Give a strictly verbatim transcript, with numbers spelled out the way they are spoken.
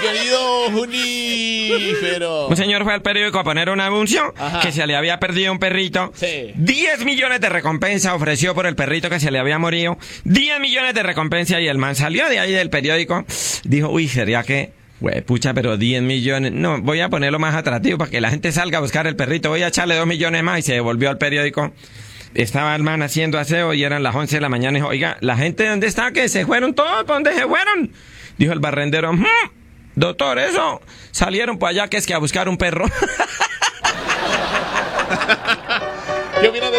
querido Junífero. Un señor fue al periódico a poner un anuncio. Ajá. Que se le había perdido un perrito. Sí. diez millones de recompensa ofreció por el perrito que se le había morido. diez millones de recompensa y el man salió de ahí del periódico. Dijo, uy, ¿sería que? Güey, pucha, pero diez millones. No, voy a ponerlo más atractivo para que la gente salga a buscar el perrito. Voy a echarle dos millones más y se devolvió al periódico. Estaba el man haciendo aseo y eran las once de la mañana y dijo, oiga, ¿la gente dónde está? ¿Que se fueron todos? ¿Para dónde se fueron? Dijo el barrendero, mmm, doctor, eso, salieron para allá que es que a buscar un perro. ¿Qué opinas de